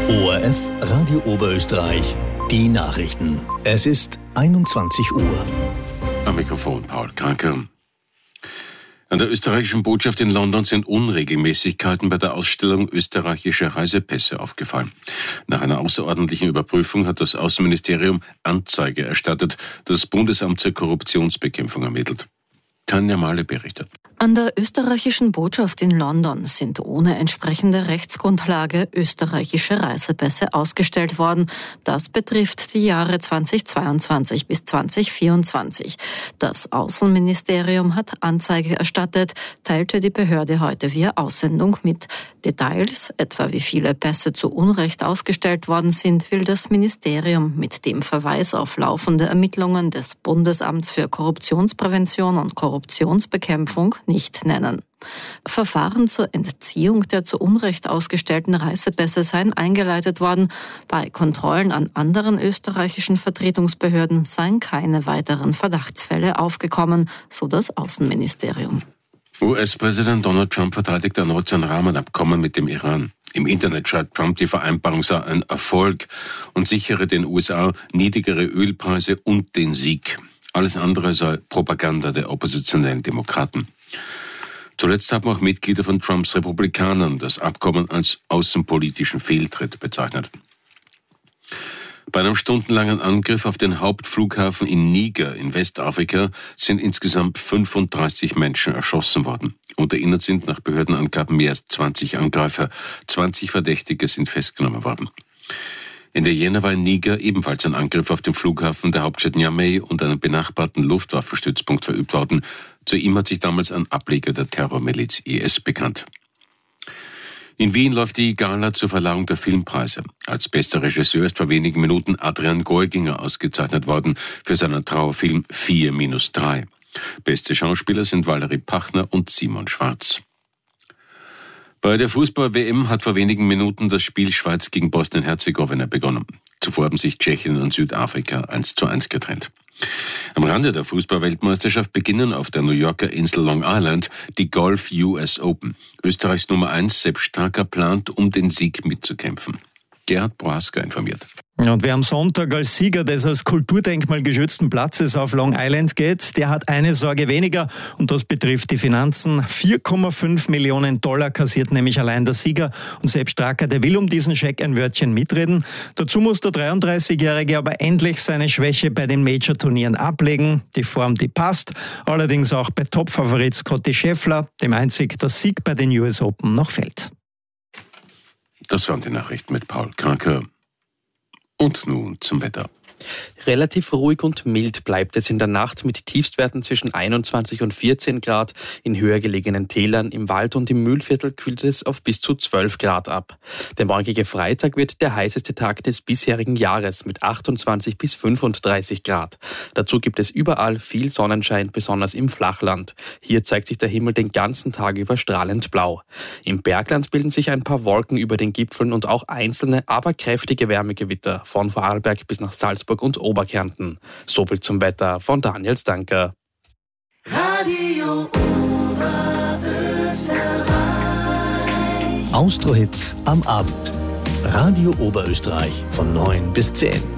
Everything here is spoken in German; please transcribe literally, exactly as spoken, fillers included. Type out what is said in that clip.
O R F Radio Oberösterreich, die Nachrichten. Es ist einundzwanzig Uhr. Am Mikrofon Paul Kranker. An der österreichischen Botschaft in London sind Unregelmäßigkeiten bei der Ausstellung österreichischer Reisepässe aufgefallen. Nach einer außerordentlichen Überprüfung hat das Außenministerium Anzeige erstattet, das Bundesamt zur Korruptionsbekämpfung ermittelt. Tanja Mahle berichtet. An der österreichischen Botschaft in London sind ohne entsprechende Rechtsgrundlage österreichische Reisepässe ausgestellt worden. Das betrifft die Jahre zweitausendzweiundzwanzig bis zweitausendvierundzwanzig. Das Außenministerium hat Anzeige erstattet, teilte die Behörde heute via Aussendung mit. Details, etwa wie viele Pässe zu Unrecht ausgestellt worden sind, will das Ministerium mit dem Verweis auf laufende Ermittlungen des Bundesamts für Korruptionsprävention und Korruptionsbekämpfung nicht nennen. Verfahren zur Entziehung der zu Unrecht ausgestellten Reisepässe seien eingeleitet worden. Bei Kontrollen an anderen österreichischen Vertretungsbehörden seien keine weiteren Verdachtsfälle aufgekommen, so das Außenministerium. U S-Präsident Donald Trump verteidigt erneut sein Rahmenabkommen mit dem Iran. Im Internet schreibt Trump, die Vereinbarung sei ein Erfolg und sichere den U S A niedrigere Ölpreise und den Sieg. Alles andere sei Propaganda der oppositionellen Demokraten. Zuletzt haben auch Mitglieder von Trumps Republikanern das Abkommen als außenpolitischen Fehltritt bezeichnet. Bei einem stundenlangen Angriff auf den Hauptflughafen in Niger in Westafrika sind insgesamt fünfunddreißig Menschen erschossen worden. Unter ihnen sind nach Behördenangaben mehr als zwanzig Angreifer. zwanzig Verdächtige sind festgenommen worden. In der Jänner war in Niger ebenfalls ein Angriff auf den Flughafen der Hauptstadt Niamey und einen benachbarten Luftwaffenstützpunkt verübt worden. Zu ihm hat sich damals ein Ableger der Terrormiliz I S bekannt. In Wien läuft die Gala zur Verleihung der Filmpreise. Als bester Regisseur ist vor wenigen Minuten Adrian Geuginger ausgezeichnet worden für seinen Trauerfilm vier minus drei. Beste Schauspieler sind Valerie Pachner und Simon Schwarz. Bei der Fußball-W M hat vor wenigen Minuten das Spiel Schweiz gegen Bosnien-Herzegowina begonnen. Zuvor haben sich Tschechien und Südafrika eins zu eins getrennt. Am Rande der Fußball-Weltmeisterschaft beginnen auf der New Yorker Insel Long Island die Golf U S Open. Österreichs Nummer eins Sepp Straka plant, um den Sieg mitzukämpfen. Gerhard Prohaska informiert. Und wer am Sonntag als Sieger des als Kulturdenkmal geschützten Platzes auf Long Island geht, der hat eine Sorge weniger und das betrifft die Finanzen. vier Komma fünf Millionen Dollar kassiert nämlich allein der Sieger und Sepp Straka, der will um diesen Scheck ein Wörtchen mitreden. Dazu muss der dreiunddreißigjährige aber endlich seine Schwäche bei den Major-Turnieren ablegen. Die Form, die passt, allerdings auch bei Topfavorit Scottie Scheffler, dem einzig der Sieg bei den U S Open noch fehlt. Das waren die Nachrichten mit Paul Kranker. Und nun zum Wetter. Relativ ruhig und mild bleibt es in der Nacht mit Tiefstwerten zwischen einundzwanzig und vierzehn Grad. In höher gelegenen Tälern, im Wald und im Mühlviertel kühlt es auf bis zu zwölf Grad ab. Der morgige Freitag wird der heißeste Tag des bisherigen Jahres mit achtundzwanzig bis fünfunddreißig Grad. Dazu gibt es überall viel Sonnenschein, besonders im Flachland. Hier zeigt sich der Himmel den ganzen Tag über strahlend blau. Im Bergland bilden sich ein paar Wolken über den Gipfeln und auch einzelne, aber kräftige Wärmegewitter von Vorarlberg bis nach Salzburg und Oberkärnten. Soviel zum Wetter von Daniel Stanker. Radio Oberösterreich. Austro-Hits am Abend. Radio Oberösterreich von neun bis zehn.